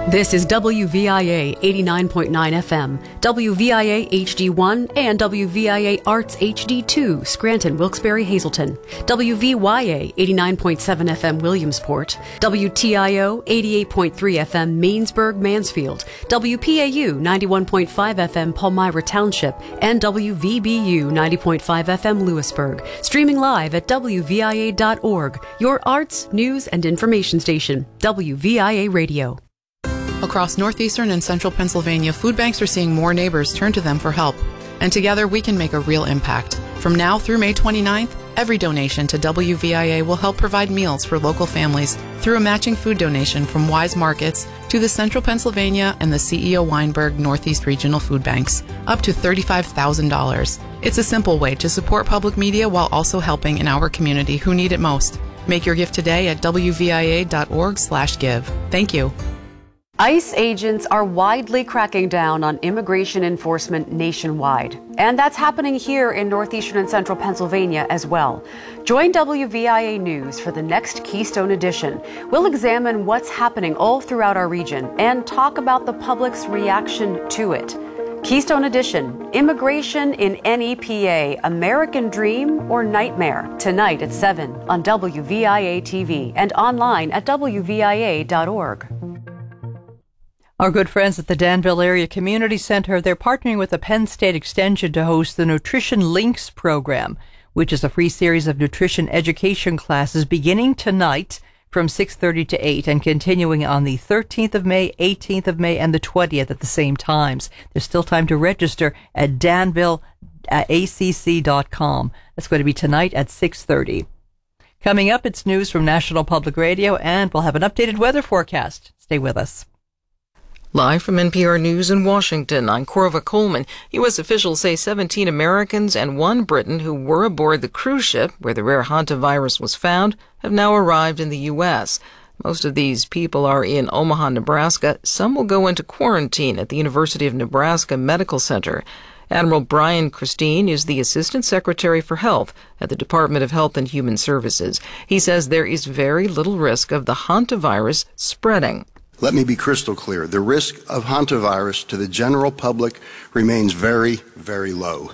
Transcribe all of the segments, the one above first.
This is WVIA 89.9 FM, WVIA HD1, and WVIA Arts HD2, Scranton, Wilkes-Barre, Hazleton, WVYA 89.7 FM, Williamsport, WTIO 88.3 FM, Mainsburg, Mansfield, WPAU 91.5 FM, Palmyra Township, and WVBU 90.5 FM, Lewisburg. Streaming live at WVIA.org, your arts, news, and information station, WVIA Radio. Across northeastern and central Pennsylvania, food banks are seeing more neighbors turn to them for help. And together we can make a real impact. From now through May 29th, every donation to WVIA will help provide meals for local families through a matching food donation from Wise Markets to the Central Pennsylvania and the CEO Weinberg Northeast Regional Food Banks, up to $35,000. It's a simple way to support public media while also helping in our community who need it most. Make your gift today at WVIA.org/give. Thank you. ICE agents are widely cracking down on immigration enforcement nationwide. And that's happening here in northeastern and central Pennsylvania as well. Join WVIA News for the next Keystone Edition. We'll examine what's happening all throughout our region and talk about the public's reaction to it. Keystone Edition, Immigration in NEPA, American Dream or Nightmare, tonight at 7 on WVIA TV and online at WVIA.org. Our good friends at the Danville Area Community Center, they're partnering with the Penn State Extension to host the Nutrition Links program, which is a free series of nutrition education classes beginning tonight from 6:30 to 8 and continuing on the 13th of May, 18th of May, and the 20th at the same times. There's still time to register at danvilleacc.com. That's going to be tonight at 6:30. Coming up, it's news from National Public Radio, and we'll have an updated weather forecast. Stay with us. Live from NPR News in Washington, I'm Corva Coleman. U.S. officials say 17 Americans and 1 Briton who were aboard the cruise ship where the rare hantavirus was found have now arrived in the U.S. Most of these people are in Omaha, Nebraska. Some will go into quarantine at the University of Nebraska Medical Center. Admiral Brian Christine is the Assistant Secretary for Health at the Department of Health and Human Services. He says there is very little risk of the hantavirus spreading. Let me be crystal clear. The risk of hantavirus to the general public remains very, very low.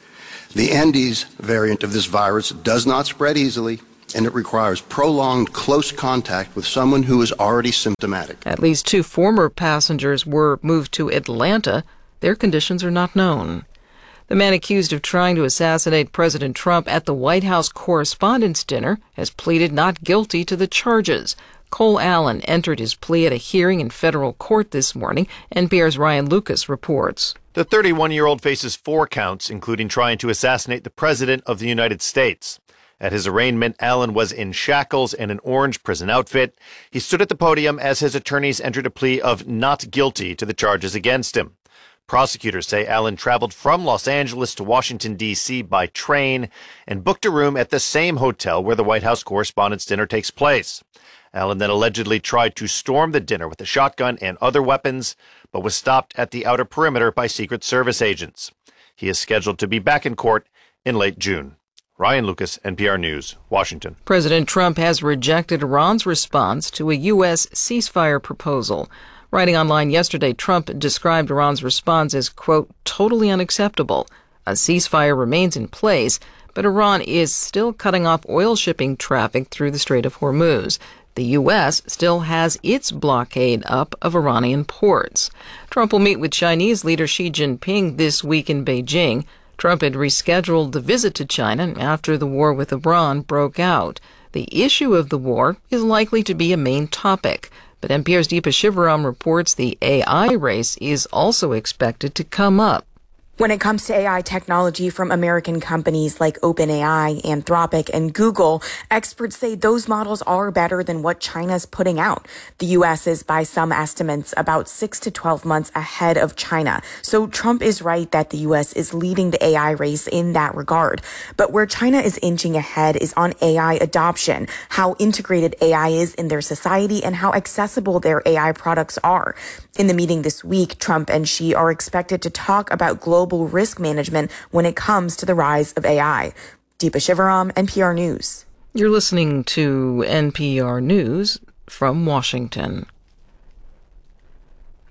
The Andes variant of this virus does not spread easily, and it requires prolonged close contact with someone who is already symptomatic. At least 2 former passengers were moved to Atlanta. Their conditions are not known. The man accused of trying to assassinate President Trump at the White House Correspondents' Dinner has pleaded not guilty to the charges. Cole Allen entered his plea at a hearing in federal court this morning. NPR's Ryan Lucas reports. The 31-year-old faces 4 counts, including trying to assassinate the President of the United States. At his arraignment, Allen was in shackles and an orange prison outfit. He stood at the podium as his attorneys entered a plea of not guilty to the charges against him. Prosecutors say Allen traveled from Los Angeles to Washington, D.C. by train and booked a room at the same hotel where the White House Correspondents' Dinner takes place. Allen then allegedly tried to storm the dinner with a shotgun and other weapons, but was stopped at the outer perimeter by Secret Service agents. He is scheduled to be back in court in late June. Ryan Lucas, NPR News, Washington. President Trump has rejected Iran's response to a U.S. ceasefire proposal. Writing online yesterday, Trump described Iran's response as, quote, totally unacceptable. A ceasefire remains in place, but Iran is still cutting off oil shipping traffic through the Strait of Hormuz. The U.S. still has its blockade up of Iranian ports. Trump will meet with Chinese leader Xi Jinping this week in Beijing. Trump had rescheduled the visit to China after the war with Iran broke out. The issue of the war is likely to be a main topic. But NPR's Deepa Shivaram reports the AI race is also expected to come up. When it comes to AI technology from American companies like OpenAI, Anthropic, and Google, experts say those models are better than what China's putting out. The U.S. is, by some estimates, about 6 to 12 months ahead of China. So Trump is right that the U.S. is leading the AI race in that regard. But where China is inching ahead is on AI adoption, how integrated AI is in their society, and how accessible their AI products are. In the meeting this week, Trump and Xi are expected to talk about global risk management when it comes to the rise of AI. Deepa Shivaram, NPR News. You're listening to NPR News from Washington.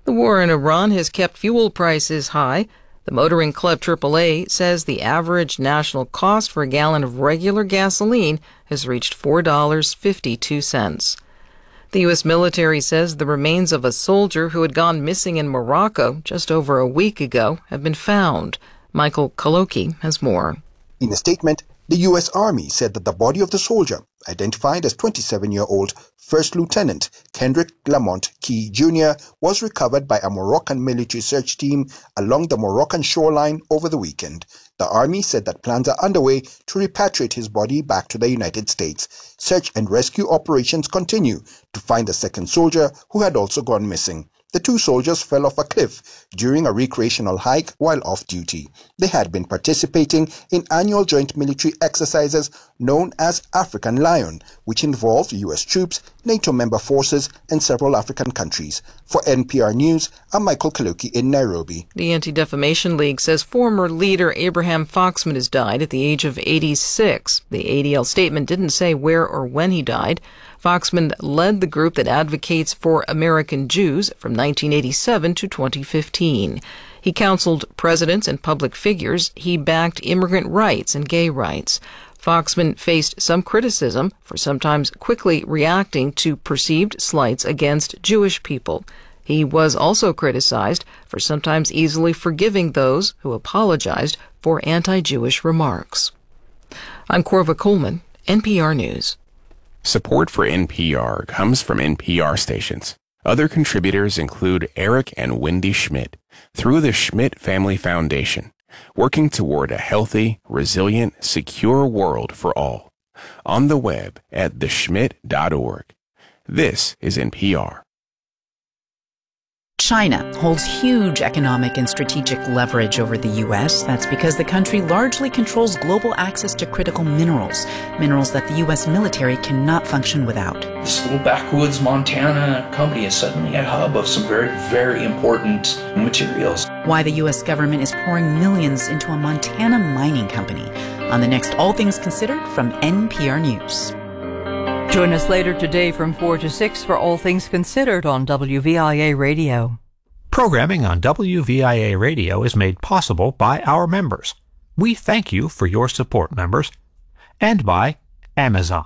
The war in Iran has kept fuel prices high. The Motoring Club AAA says the average national cost for a gallon of regular gasoline has reached $4.52. The U.S. military says the remains of a soldier who had gone missing in Morocco just over a week ago have been found. Michael Kaloki has more. In a statement, the U.S. Army said that the body of the soldier, identified as 27-year-old First Lieutenant Kendrick Lamont Key Jr., was recovered by a Moroccan military search team along the Moroccan shoreline over the weekend. The Army said that plans are underway to repatriate his body back to the United States. Search and rescue operations continue to find the second soldier who had also gone missing. The two soldiers fell off a cliff during a recreational hike while off duty. They had been participating in annual joint military exercises known as African Lion, which involved U.S. troops, NATO member forces, and several African countries. For NPR News, I'm Michael Kaloki in Nairobi. The Anti-Defamation League says former leader Abraham Foxman has died at the age of 86. The ADL statement didn't say where or when he died. Foxman led the group that advocates for American Jews from 1987 to 2015. He counseled presidents and public figures. He backed immigrant rights and gay rights. Foxman faced some criticism for sometimes quickly reacting to perceived slights against Jewish people. He was also criticized for sometimes easily forgiving those who apologized for anti-Jewish remarks. I'm Corva Coleman, NPR News. Support for NPR comes from NPR stations. Other contributors include Eric and Wendy Schmidt through the Schmidt Family Foundation, working toward a healthy, resilient, secure world for all. On the web at theschmidt.org. This is NPR. China holds huge economic and strategic leverage over the U.S. That's because the country largely controls global access to critical minerals that the U.S. military cannot function without. This little backwoods Montana company is suddenly a hub of some very, very important materials. Why the U.S. government is pouring millions into a Montana mining company on the next All Things Considered from NPR News. Join us later today from 4 to 6 for All Things Considered on WVIA Radio. Programming on WVIA Radio is made possible by our members. We thank you for your support, members, and by Amazon.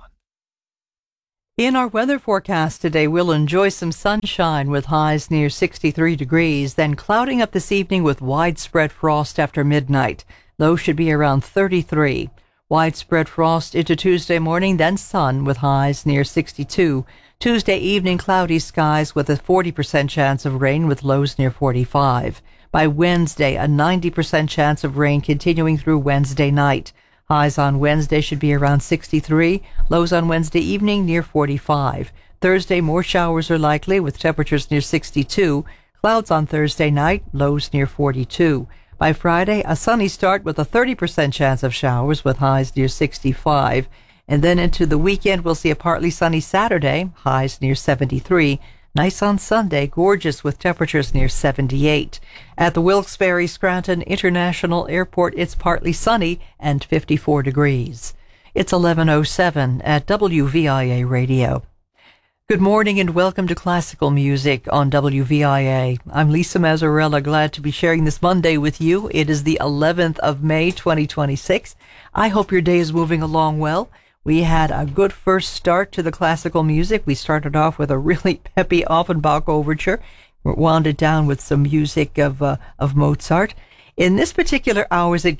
In our weather forecast today, we'll enjoy some sunshine with highs near 63 degrees, then clouding up this evening with widespread frost after midnight. Lows should be around 33. Widespread frost into Tuesday morning, then sun with highs near 62. Tuesday evening, cloudy skies with a 40% chance of rain with lows near 45. By Wednesday, a 90% chance of rain continuing through Wednesday night. Highs on Wednesday should be around 63. Lows on Wednesday evening near 45. Thursday, more showers are likely with temperatures near 62. Clouds on Thursday night, lows near 42. By Friday, a sunny start with a 30% chance of showers with highs near 65. And then into the weekend, we'll see a partly sunny Saturday, highs near 73. Nice on Sunday, gorgeous with temperatures near 78. At the Wilkes-Barre Scranton International Airport, it's partly sunny and 54 degrees. It's 11:07 at WVIA Radio. Good morning and welcome to Classical Music on WVIA. I'm Lisa Mazzarella, glad to be sharing this Monday with you. It is the 11th of May, 2026. I hope your day is moving along well. We had a good first start to the classical music. We started off with a really peppy Offenbach overture. We wound it down with some music of Mozart. In this particular hour, it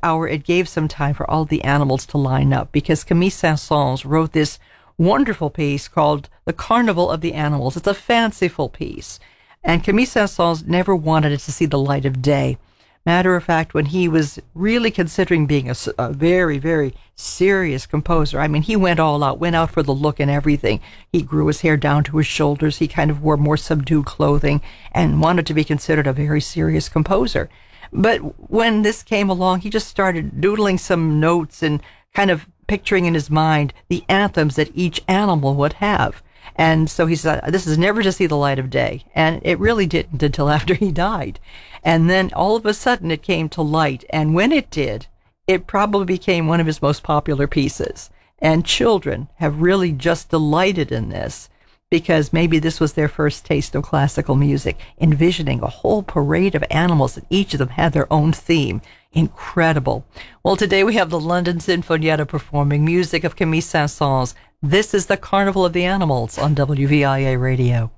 gave some time for all the animals to line up because Camille Saint-Saëns wrote this wonderful piece called The Carnival of the Animals. It's a fanciful piece. And Camille Saint-Saëns never wanted it to see the light of day. Matter of fact, when he was really considering being a very, very serious composer, I mean, he went all out, went out for the look and everything. He grew his hair down to his shoulders. He kind of wore more subdued clothing and wanted to be considered a very serious composer. But when this came along, he just started doodling some notes and kind of picturing in his mind the anthems that each animal would have. And so he said, this is never to see the light of day. And it really didn't until after he died. And then all of a sudden it came to light. And when it did, it probably became one of his most popular pieces. And children have really just delighted in this. because maybe this was their first taste of classical music, envisioning a whole parade of animals and each of them had their own theme. Incredible. Well, today we have the London Sinfonietta performing music of Camille Saint-Saëns. This is the Carnival of the Animals on WVIA Radio.